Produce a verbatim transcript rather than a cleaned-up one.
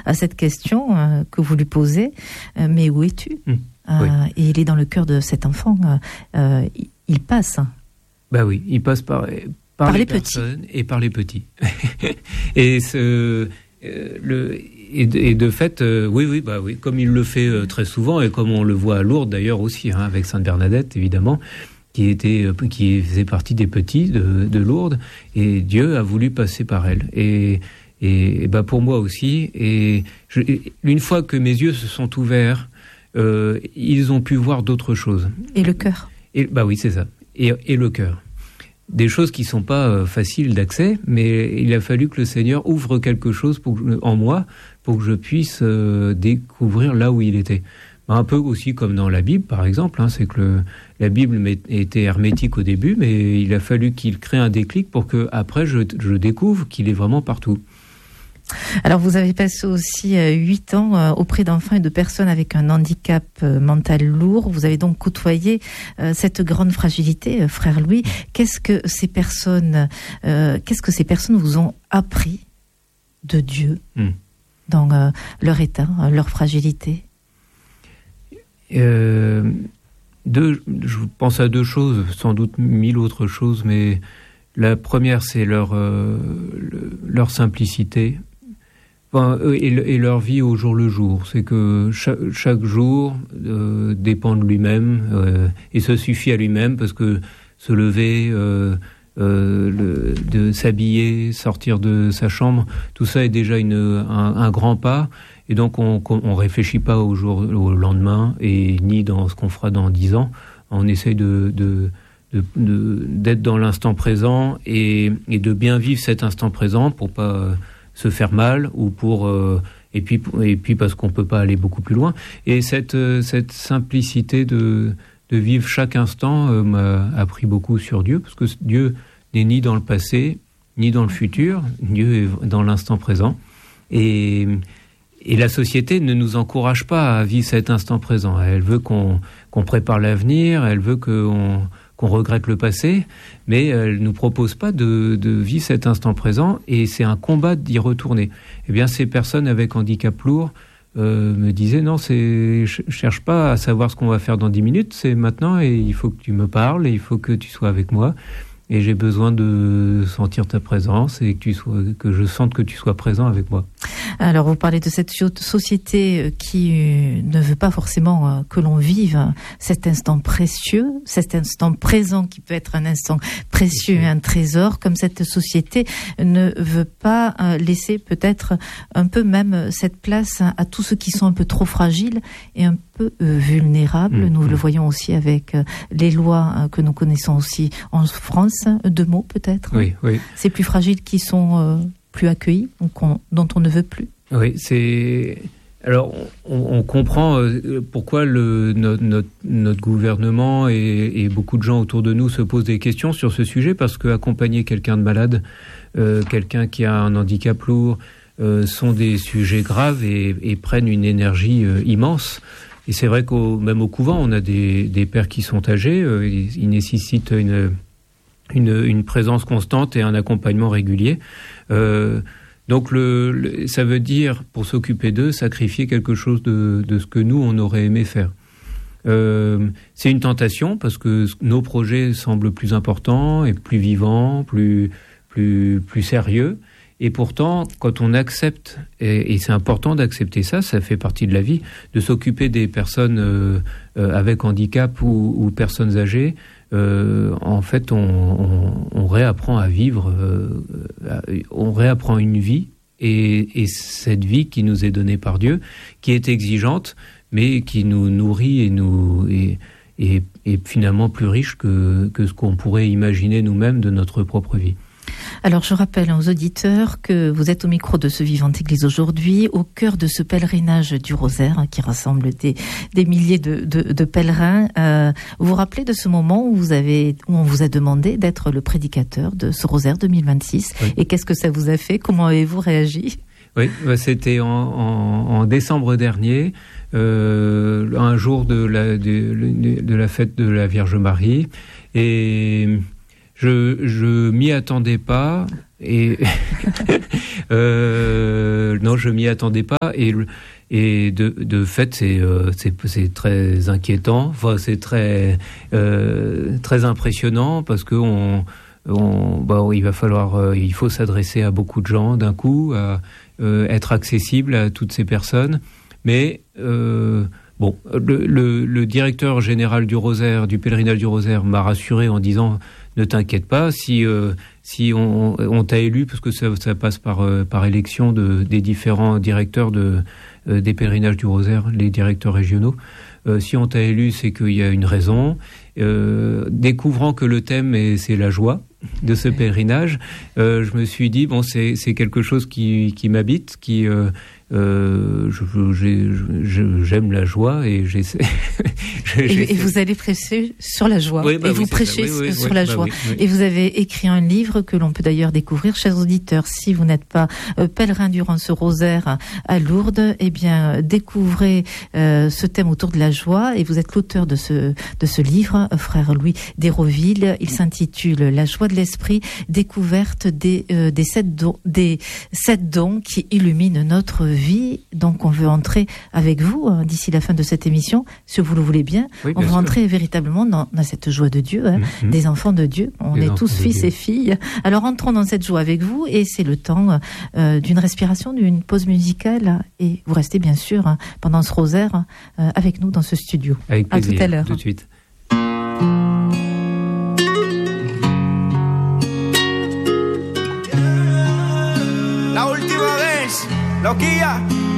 à cette question euh, que vous lui posez, euh, mais où es-tu mmh. euh, oui. Et il est dans le cœur de cet enfant, euh, il, il passe. Ben oui, il passe par, par, par les, les personnes petits. Et par les petits. et, ce, euh, le, et, de, et de fait, euh, oui, oui, bah oui, comme il le fait euh, très souvent, et comme on le voit à Lourdes d'ailleurs aussi, hein, avec Sainte Bernadette, évidemment, qui était, qui faisait partie des petits de, de Lourdes, et Dieu a voulu passer par elle. Et, et, et bah pour moi aussi. Et je, une fois que mes yeux se sont ouverts, euh, ils ont pu voir d'autres choses. Et le cœur. Et bah oui, c'est ça. Et, et le cœur. Des choses qui sont pas euh, faciles d'accès, mais il a fallu que le Seigneur ouvre quelque chose pour que, en moi pour que je puisse euh, découvrir là où il était. Un peu aussi comme dans la Bible, par exemple, hein, c'est que le, la Bible était hermétique au début, mais il a fallu qu'il crée un déclic pour que après je, je découvre qu'il est vraiment partout. Alors, vous avez passé aussi huit ans euh, auprès d'enfants et de personnes avec un handicap euh, mental lourd. Vous avez donc côtoyé euh, cette grande fragilité, euh, frère Louis. Qu'est-ce que ces personnes, euh, qu'est-ce que ces personnes vous ont appris de Dieu mmh. dans euh, leur état, euh, leur fragilité? Euh, deux, je pense à deux choses, sans doute mille autres choses, mais la première, c'est leur, euh, le, leur simplicité, enfin, et, et leur vie au jour le jour. C'est que chaque, chaque jour euh, dépend de lui-même euh, et se suffit à lui-même, parce que se lever, euh, euh, le, de s'habiller, sortir de sa chambre, tout ça est déjà une, un, un grand pas. Et donc, on ne réfléchit pas au jour, au lendemain, et ni dans ce qu'on fera dans dix ans. On essaye de, de, de, de, d'être dans l'instant présent et, et de bien vivre cet instant présent pour pas se faire mal, ou pour euh, et puis et puis parce qu'on peut pas aller beaucoup plus loin. Et cette cette simplicité de de vivre chaque instant euh, m'a appris beaucoup sur Dieu, parce que Dieu n'est ni dans le passé ni dans le futur. Dieu est dans l'instant présent. Et Et la société ne nous encourage pas à vivre cet instant présent. Elle veut qu'on, qu'on prépare l'avenir, elle veut qu'on, qu'on regrette le passé, mais elle ne nous propose pas de, de vivre cet instant présent, et c'est un combat d'y retourner. Eh bien, ces personnes avec handicap lourd euh, me disaient, non, c'est, je cherche pas à savoir ce qu'on va faire dans dix minutes, c'est maintenant, et il faut que tu me parles, et il faut que tu sois avec moi. Et j'ai besoin de sentir ta présence, et que tu sois, que je sente que tu sois présent avec moi. Alors, vous parlez de cette société qui ne veut pas forcément que l'on vive cet instant précieux, cet instant présent qui peut être un instant précieux et un trésor, comme cette société ne veut pas laisser peut-être un peu même cette place à tous ceux qui sont un peu trop fragiles et un peu vulnérables. Mmh. Nous le voyons aussi avec les lois que nous connaissons aussi en France. Deux mots peut-être. Oui, oui. Ces plus fragiles qui sont euh, plus accueillis, ou dont on ne veut plus. Oui, c'est. Alors, on, on comprend euh, pourquoi le, notre, notre, notre gouvernement et, et beaucoup de gens autour de nous se posent des questions sur ce sujet, parce qu'accompagner quelqu'un de malade, euh, quelqu'un qui a un handicap lourd, euh, sont des sujets graves et, et prennent une énergie euh, immense. Et c'est vrai qu'au même au couvent, on a des, des pères qui sont âgés, euh, ils, ils nécessitent une. Une, une présence constante et un accompagnement régulier. Euh, donc, le, le, ça veut dire, pour s'occuper d'eux, sacrifier quelque chose de, de ce que nous, on aurait aimé faire. Euh, c'est une tentation, parce que nos projets semblent plus importants et plus vivants, plus, plus, plus sérieux. Et pourtant, quand on accepte, et, et c'est important d'accepter ça, ça fait partie de la vie, de s'occuper des personnes euh, euh, avec handicap ou, ou personnes âgées, Euh, en fait, on, on, on réapprend à vivre, euh, on réapprend une vie, et, et cette vie qui nous est donnée par Dieu, qui est exigeante, mais qui nous nourrit et nous et, et, et finalement plus riche que, que ce qu'on pourrait imaginer nous-mêmes de notre propre vie. Alors, je rappelle aux auditeurs que vous êtes au micro de ce Vivante Église aujourd'hui, au cœur de ce pèlerinage du Rosaire, hein, qui rassemble des, des milliers de, de, de pèlerins. Euh, vous vous rappelez de ce moment où, vous avez, où on vous a demandé d'être le prédicateur de ce Rosaire deux mille vingt-six, oui. Et qu'est-ce que ça vous a fait? Comment avez-vous réagi? Oui, c'était en, en, en décembre dernier, euh, un jour de la, de, de la fête de la Vierge Marie, et... Je je m'y attendais pas, et euh, non, je m'y attendais pas. Et, et de, de fait, c'est, euh, c'est, c'est très inquiétant. Enfin, c'est très, euh, très impressionnant parce que on, on, bah, il va falloir, euh, il faut s'adresser à beaucoup de gens d'un coup, à, euh, être accessible à toutes ces personnes. Mais euh, bon, le, le, le directeur général du Rosaire, du pèlerinage du Rosaire, m'a rassuré en disant ne t'inquiète pas, si euh, si on, on t'a élu, parce que ça, ça passe par euh, par élection de des différents directeurs de euh, des pèlerinages du Rosaire, les directeurs régionaux. Euh, si on t'a élu, c'est qu'il y a une raison. Euh, découvrant que le thème est, c'est la joie de ce pèlerinage, euh, je me suis dit bon, c'est c'est quelque chose qui qui m'habite, qui euh, Euh, je, j'ai, je, j'aime la joie et j'essaie. et, et vous allez prêcher sur la joie. Oui, bah et oui, vous prêchez oui, oui, sur oui, la bah joie. oui, oui. Et vous avez écrit un livre que l'on peut d'ailleurs découvrir, chers auditeurs. Si vous n'êtes pas euh, pèlerin durant ce rosaire à Lourdes, eh bien découvrez euh, ce thème autour de la joie. Et vous êtes l'auteur de ce de ce livre, euh, frère Louis d'Hérouville. Il s'intitule La joie de l'esprit, découverte des euh, des sept dons, des sept dons qui illuminent notre vie. Vie. Donc on veut entrer avec vous hein, d'ici la fin de cette émission, si vous le voulez bien. Oui, on bien veut sûr. entrer véritablement dans, dans cette joie de Dieu, hein, mm-hmm. des enfants de Dieu. On des est tous fils et filles. Alors entrons dans cette joie avec vous et c'est le temps euh, d'une respiration, d'une pause musicale et vous restez bien sûr hein, pendant ce rosaire euh, avec nous dans ce studio. Avec plaisir. À tout à l'heure. Tout de suite. La última vez, Loquilla.